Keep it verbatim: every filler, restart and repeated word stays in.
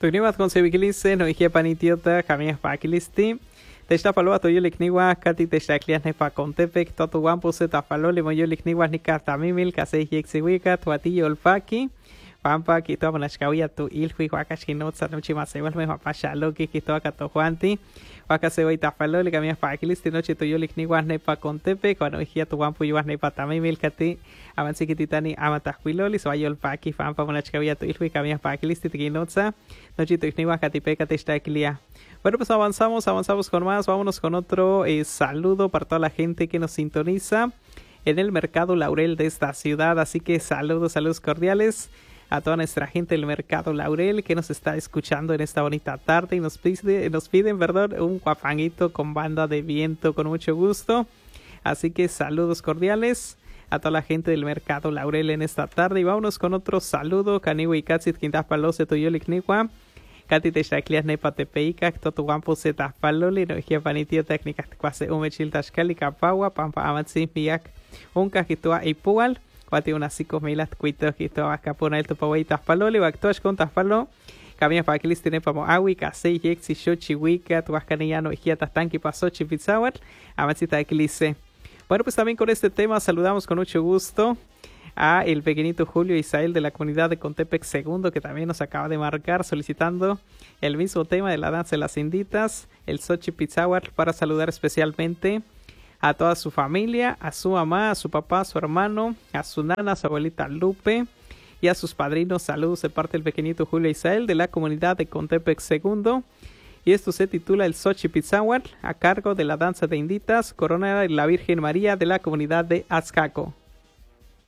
Tukniwas con sevikilise no hije panitiota kamias pakilisti. Techtapaloa toyolik niwa kati techtaklias nepa contepec totuan puse tafalole moyolik niwas ni cartamimil kase yexiwika tuatillo olfaki. Pampa kito apanachkawia tu ilhui huacachkinotza nochimasewal me papachaloki kito akatojuanti. Huacasewa tafalole kamias pakilisti noche toyolik niwas nepa contepec cuando hija tu wampu yuas nepa tamimil kati. Avansikititani amatahquiloli soayol paki pampa panachkawia tu ilhui kamias pakilisti tikinotza. Noche toyniwas katipeca techtaklia. Bueno, pues avanzamos, avanzamos con más. Vámonos con otro eh, saludo para toda la gente que nos sintoniza en el Mercado Laurel de esta ciudad. Así que saludos, saludos cordiales a toda nuestra gente del Mercado Laurel que nos está escuchando en esta bonita tarde y nos, pide, nos piden, perdón, un guapanguito con banda de viento con mucho gusto. Así que saludos cordiales a toda la gente del Mercado Laurel en esta tarde. Y vámonos con otro saludo. Caniwi Katsit Quintapalose Toyolik Niwa. Kati techtaklias nepa tepeica, toto guampo zeta faloli, no hija panitio técnicas cuase umechil tashkali kapawa, pampa amatsi miak, unka hitua ipual, cuati unas cinco milas cuito hitua capona el topawaitas paloli, bactosh con tafalo, camia paquilis tiene pamo awi, casei, yexi, shochi, wika, tuascanillano, hija tastanki, pasochi, pizzawar, amatsi taquilice. Bueno, pues también con este tema saludamos con mucho gusto a el pequeñito Julio Isael de la comunidad de Contepec segundo, que también nos acaba de marcar solicitando el mismo tema de la danza de las inditas, el Sochi Pizzawar, para saludar especialmente a toda su familia, a su mamá, a su papá, a su hermano, a su nana, a su abuelita Lupe y a sus padrinos. Saludos de parte del pequeñito Julio Isael de la comunidad de Contepec segundo. Y esto se titula el Sochi Pizzawar, a cargo de la danza de inditas, coronada de la Virgen María de la comunidad de Azcaco.